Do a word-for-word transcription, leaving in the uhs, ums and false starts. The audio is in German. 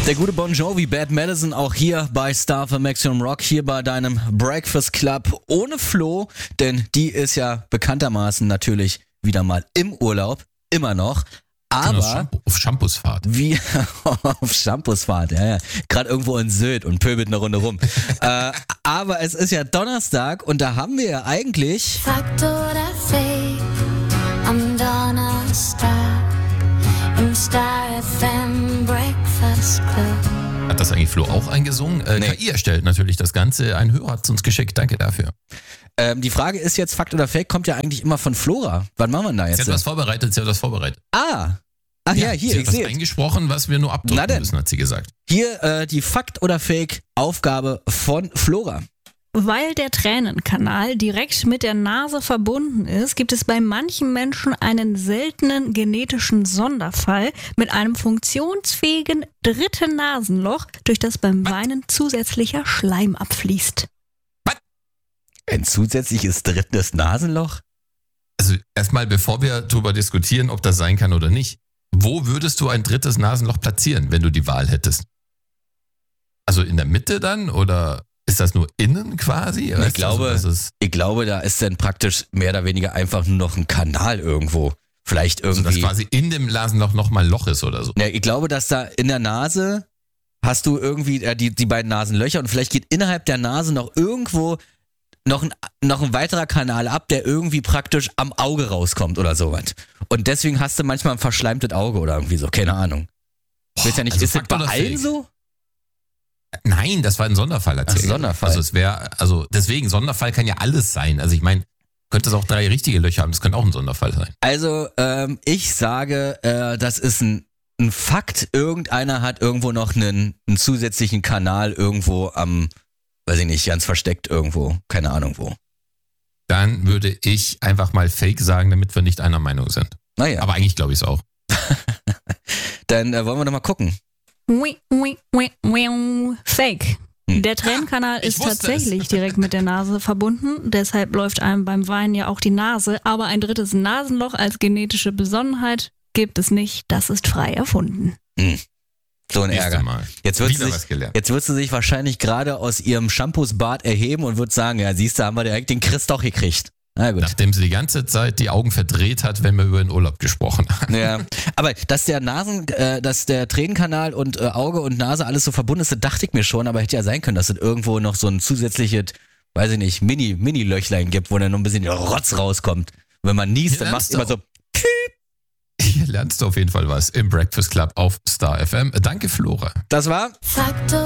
Der gute Bon Jovi, Bad Medicine, auch hier bei Star für Maximum Rock, hier bei deinem Breakfast Club ohne Flo, denn die ist ja bekanntermaßen natürlich wieder mal im Urlaub, immer noch. Aber Shampoo, auf Shampoosfahrt. Wie auf Shampoosfahrt, ja, ja. Gerade irgendwo in Sylt und pöbelt eine Runde rum. äh, aber es ist ja Donnerstag und da haben wir ja eigentlich Fakt oder Fake am Donnerstag im Star F M Breakfast Club. Hat das eigentlich Flo auch eingesungen? Äh, Nee. K I erstellt natürlich das Ganze. Ein Hörer hat es uns geschickt. Danke dafür. ähm, die Frage ist jetzt, Fakt oder Fake, kommt ja eigentlich immer von Flora. Wann machen wir denn da Sie jetzt? hat was vorbereitet, sie hat was vorbereitet. Ah, ach ja, hier, sie ich hat was sehe. eingesprochen, was wir nur Na abdrücken denn. müssen, hat sie gesagt. Hier äh, die Fakt oder Fake Aufgabe von Flora. Weil der Tränenkanal direkt mit der Nase verbunden ist, gibt es bei manchen Menschen einen seltenen genetischen Sonderfall mit einem funktionsfähigen dritten Nasenloch, durch das beim Weinen zusätzlicher Schleim abfließt. Ein zusätzliches drittes Nasenloch? Also erstmal, bevor wir darüber diskutieren, ob das sein kann oder nicht, wo würdest du ein drittes Nasenloch platzieren, wenn du die Wahl hättest? Also in der Mitte dann oder ist das nur innen quasi? Weißt du, glaube- also, das ist, Ich glaube, da ist dann praktisch mehr oder weniger einfach nur noch ein Kanal irgendwo. Vielleicht also dass irgendwie. quasi in dem Nasenloch nochmal ein Loch ist oder so. Ja, ich glaube, dass da in der Nase hast du irgendwie äh, die, die beiden Nasenlöcher und vielleicht geht innerhalb der Nase noch irgendwo noch ein, noch ein weiterer Kanal ab, der irgendwie praktisch am Auge rauskommt oder sowas. Und deswegen hast du manchmal ein verschleimtes Auge oder irgendwie so, keine Ahnung. Ich weiß ja nicht, also ist das Fakt bei oder allen Fake? so? Nein, das war ein Sonderfall erzählt. Ach, Sonderfall. Also es wäre, also deswegen, Sonderfall kann ja alles sein. Also ich meine, könnte es auch drei richtige Löcher haben, das könnte auch ein Sonderfall sein. Also, ähm, ich sage, äh, das ist ein, ein Fakt. Irgendeiner hat irgendwo noch einen, einen zusätzlichen Kanal irgendwo am, weiß ich nicht, ganz versteckt irgendwo. Keine Ahnung wo. Dann würde ich einfach mal Fake sagen, damit wir nicht einer Meinung sind. Naja, Aber eigentlich glaube ich es auch. dann äh, wollen wir doch mal gucken. Ui, ui, ui, ui. Fake. Hm. Der Tränenkanal ich ist wusste tatsächlich es. direkt mit der Nase verbunden, deshalb läuft einem beim Weinen ja auch die Nase, aber ein drittes Nasenloch als genetische Besonderheit gibt es nicht, das ist frei erfunden. So ein Nächste Ärger. Mal. Jetzt wird, sie Wieder was sich, gelernt. jetzt wird sie sich wahrscheinlich gerade aus ihrem Shampoosbad erheben und wird sagen, ja siehst du, haben wir direkt den Chris doch gekriegt. Na gut. Nachdem sie die ganze Zeit die Augen verdreht hat, wenn wir über den Urlaub gesprochen haben. Ja, aber dass der Nasen, äh, dass der Tränenkanal und äh, Auge und Nase alles so verbunden ist, das dachte ich mir schon, aber hätte ja sein können, dass es irgendwo noch so ein zusätzliches, weiß ich nicht, Mini, Mini-Löchlein gibt, wo dann noch ein bisschen Rotz rauskommt. Wenn man niest, dann Ja, macht es das immer so. Hier lernst du auf jeden Fall was im Breakfast Club auf Star F M. Danke, Flora. Das war Fakt